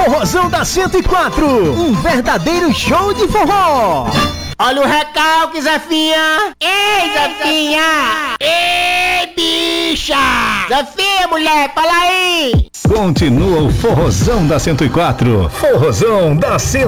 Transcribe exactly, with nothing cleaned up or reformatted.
Forrozão da cento e quatro, um verdadeiro show de forró. Olha o recalque, Zefinha. Ei, Zefinha. Ei, bicha. Zefinha, mulher, fala aí. Continua o Forrozão da cento e quatro. Forrozão da cento e quatro.